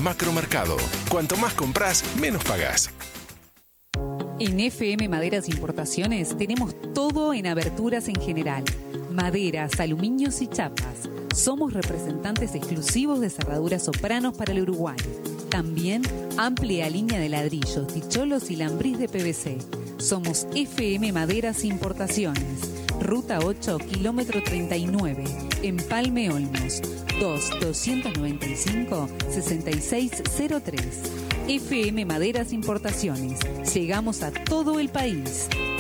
Macromercado. Cuanto más compras, menos pagás. En FM Maderas Importaciones tenemos todo en aberturas en general. Maderas, aluminios y chapas. Somos representantes exclusivos de cerraduras Sopranos para el Uruguay. También amplia línea de ladrillos, ticholos y lambriz de PVC. Somos FM Maderas Importaciones. Ruta 8, kilómetro 39, Empalme Olmos, 2-295-6603. FM Maderas Importaciones. Llegamos a todo el país.